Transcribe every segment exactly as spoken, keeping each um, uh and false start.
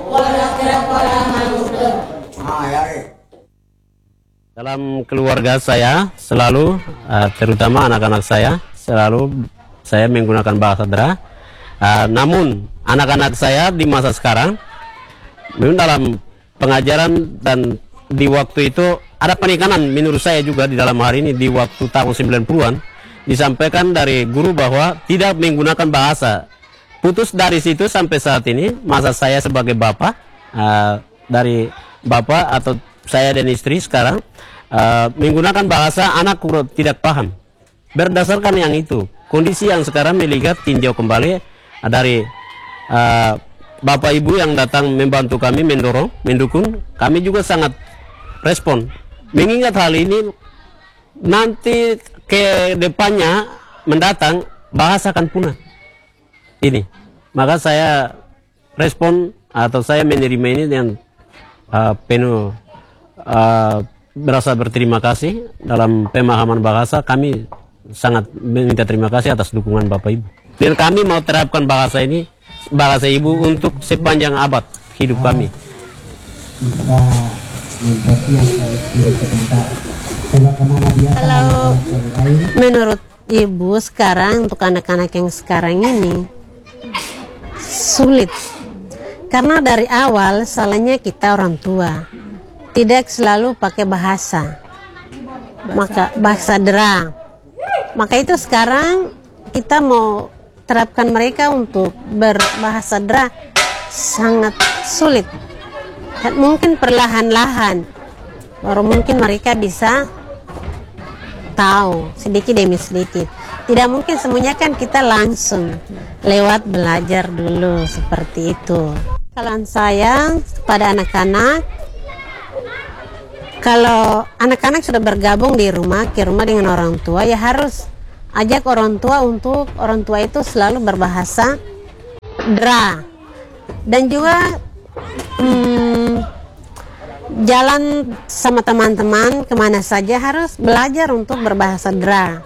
Dalam keluarga saya selalu, uh, terutama anak-anak saya, selalu saya menggunakan bahasa Dra. Uh, namun anak-anak saya di masa sekarang, memang dalam pengajaran dan di waktu itu ada penekanan menurut saya juga di dalam hari ini, di waktu tahun sembilan puluhan disampaikan dari guru bahwa tidak menggunakan bahasa. Putus dari situ sampai saat ini, masa saya sebagai bapak, uh, dari bapak atau saya dan istri sekarang uh, menggunakan bahasa anak tidak paham. Berdasarkan yang itu, kondisi yang sekarang melihat tinjau kembali uh, dari uh, bapak ibu yang datang membantu kami, mendorong, mendukung, kami juga sangat respon. Mengingat hal ini, nanti ke depannya mendatang bahasa akan punah. Ini, maka saya respon atau saya menerima ini dengan uh, penuh Uh, berasa berterima kasih. Dalam pemahaman bahasa kami sangat minta terima kasih atas dukungan Bapak Ibu, dan kami mau terapkan bahasa ini, bahasa Ibu, untuk sepanjang abad hidup kami. Kalau menurut Ibu sekarang, untuk anak-anak yang sekarang ini sulit, karena dari awal salahnya kita orang tua tidak selalu pakai bahasa, maka bahasa Dra. Maka itu sekarang kita mau terapkan mereka untuk berbahasa Dra sangat sulit. Dan mungkin perlahan-lahan baru mungkin mereka bisa tahu sedikit demi sedikit. Tidak mungkin semuanya kan kita langsung lewat belajar dulu seperti itu. Kalau saya pada anak-anak, kalau anak-anak sudah bergabung di rumah, ke rumah dengan orang tua, ya harus ajak orang tua untuk orang tua itu selalu berbahasa Dra. Dan juga hmm, jalan sama teman-teman kemana saja harus belajar untuk berbahasa Dra.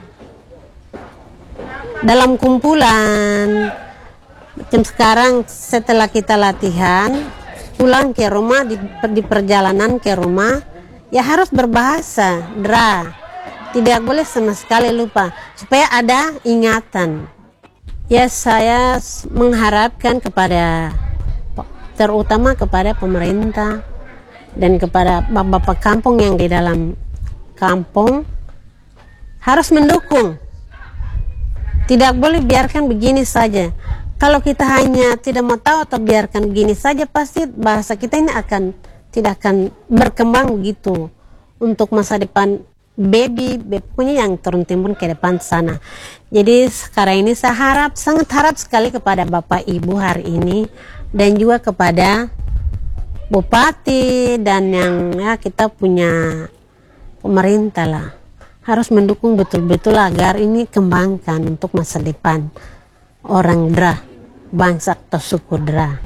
Dalam kumpulan, macam sekarang setelah kita latihan, pulang ke rumah, di, di perjalanan ke rumah, ya harus berbahasa Dra. Tidak boleh sama sekali lupa, supaya ada ingatan. Ya, saya mengharapkan kepada, terutama kepada pemerintah dan kepada bapak-bapak kampung yang di dalam kampung, harus mendukung. Tidak boleh biarkan begini saja. Kalau kita hanya tidak mau tahu atau biarkan begini saja, pasti bahasa kita ini akan tidak akan berkembang begitu untuk masa depan baby, punya yang turun temurun ke depan sana. Jadi sekarang ini saya harap, sangat harap sekali kepada Bapak Ibu hari ini, dan juga kepada Bupati dan yang ya kita punya pemerintah lah, harus mendukung betul-betul agar ini kembangkan untuk masa depan orang Dra, bangsa atau suku Dra.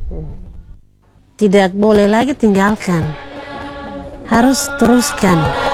Tidak boleh lagi tinggalkan, harus teruskan.